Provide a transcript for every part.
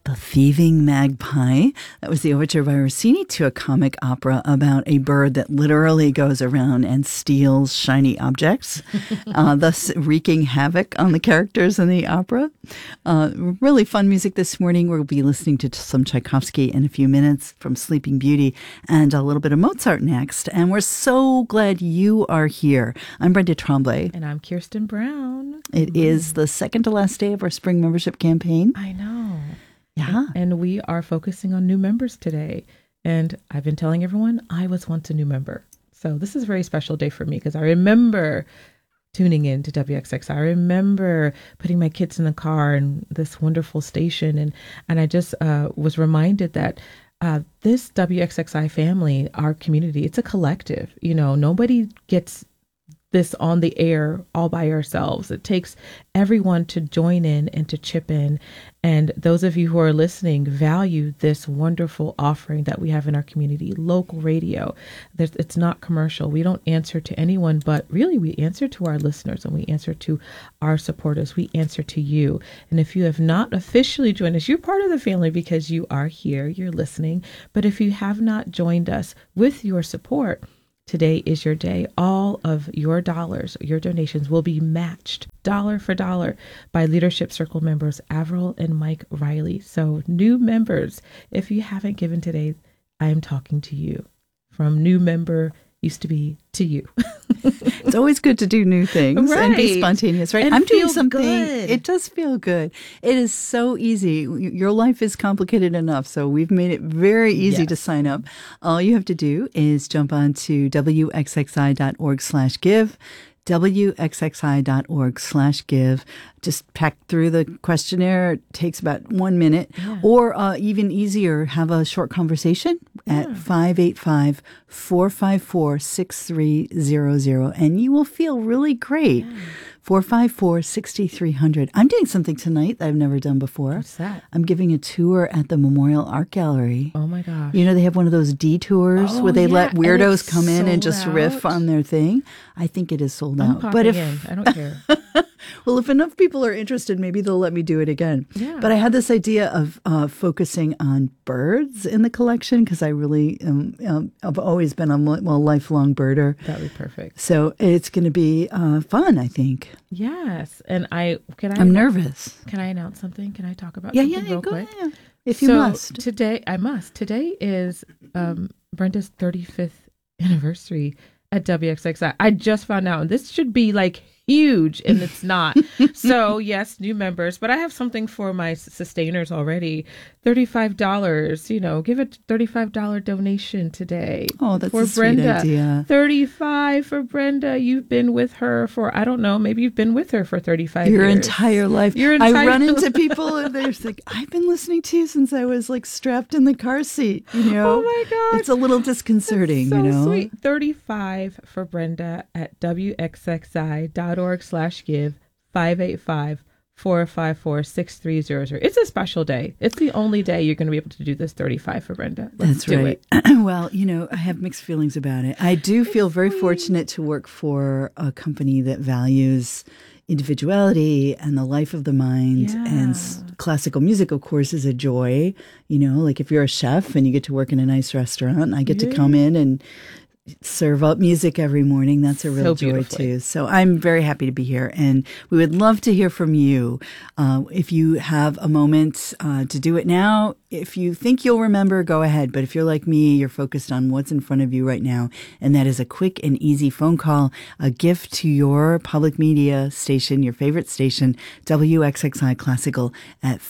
The Thieving Magpie. That was the overture by Rossini to a comic opera about a bird that literally goes around and steals shiny objects, thus wreaking havoc on the characters in the opera. Really fun music this morning. We'll be listening to some Tchaikovsky in a few minutes from Sleeping Beauty and a little bit of Mozart next. And we're so glad you are here. I'm Brenda Tremblay. And I'm Kirsten Brown. It is the second to last day of our spring membership campaign. I know. Yeah. And we are focusing on new members today. And I've been telling everyone I was once a new member. So this is a very special day for me because I remember tuning in to WXXI. I remember putting my kids in the car and this wonderful station. And I just was reminded that this WXXI family, our community, it's a collective. You know, nobody gets this on the air all by ourselves. It takes everyone to join in and to chip in. And those of you who are listening value this wonderful offering that we have in our community, local radio. It's not commercial. We don't answer to anyone, but really we answer to our listeners and we answer to our supporters. We answer to you. And if you have not officially joined us, you're part of the family because you are here, you're listening. But if you have not joined us with your support, today is your day. All of your dollars, your donations will be matched dollar for dollar by Leadership Circle members Avril and Mike Riley. So new members, if you haven't given today, I am talking to you. From new member used to be to you. It's always good to do new things and be spontaneous, right? And I'm doing something. Good. It does feel good. It is so easy. Your life is complicated enough, so we've made it very easy to sign up. All you have to do is jump on to wxxi.org/give. wxxi.org/give. Just pack through the questionnaire. It takes about 1 minute. Yeah. Or even easier, have a short conversation at 585-454-6300. And you will feel really great. Yeah. 454-6300. I'm doing something tonight that I've never done before. What's that? I'm giving a tour at the Memorial Art Gallery. Oh my gosh. You know, they have one of those detours where they let weirdos come in and just riff on their thing. I think it is sold out. But if I don't care. Well, if enough people are interested, maybe they'll let me do it again. Yeah. But I had this idea of focusing on birds in the collection because I really I've always been a lifelong birder. That would be perfect. So it's going to be fun, I think. Yes. And I'm nervous. Can I announce something? Can I talk about something real quick? Ahead. If you must. Today is Brenda's 35th anniversary at WXXI. I just found out, and this should be like huge, and it's not. So yes, new members, but I have something for my sustainers already. $35, give a $35 donation today. Oh, that's for a Brenda. Sweet idea. $35 for Brenda. You've been with her for, I don't know, maybe you've been with her for 35 Your years. entire life. I run into people and they're like, I've been listening to you since I was like strapped in the car seat, Oh my God. It's a little disconcerting, That's so sweet. $35 for Brenda at wxxi.org/give 585-454-6300. It's a special day. It's the only day you're going to be able to do this $35 for Brenda. Let's do it. Well, I have mixed feelings about it. I do feel very fortunate to work for a company that values individuality and the life of the mind. Yeah. And classical music, of course, is a joy. Like if you're a chef and you get to work in a nice restaurant, and I get to come in and serve up music every morning. That's a real joy too. So I'm very happy to be here, and we would love to hear from you. If you have a moment to do it now, if you think you'll remember, go ahead. But if you're like me, you're focused on what's in front of you right now, and that is a quick and easy phone call, a gift to your public media station, your favorite station, WXXI Classical at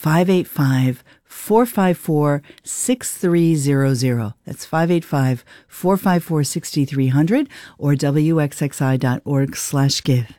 585-454-6300. That's 585-454-6300 or wxxi.org/give.